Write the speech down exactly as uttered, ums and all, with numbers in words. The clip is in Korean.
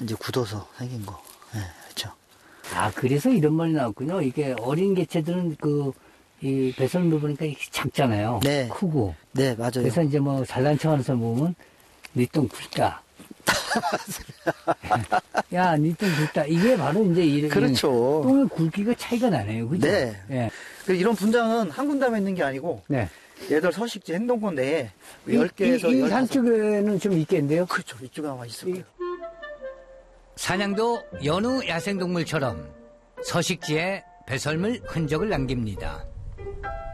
이제 굳어서 생긴 거. 네, 그렇죠. 아, 그래서 이런 말이 나왔군요. 이게 어린 개체들은 그, 이 배설물 보니까 이게 작잖아요. 네. 크고. 네, 맞아요. 그래서 이제 뭐 잘난 척 하는 사람 보면, 네 똥 굵다. 야, 네 똥 굵다. 이게 바로 이제 이런. 그렇죠. 똥의 굵기가 차이가 나네요. 그죠? 네. 예. 이런 분장은 한 군데만 있는 게 아니고, 네. 얘들 서식지 행동권 내에 이, 열 개에서 이, 이 열다섯 산쪽에는 좀 있겠는데요? 그렇죠. 이쪽에 아마 있을 거예요. 사냥도 여느 야생동물처럼 서식지에 배설물 흔적을 남깁니다.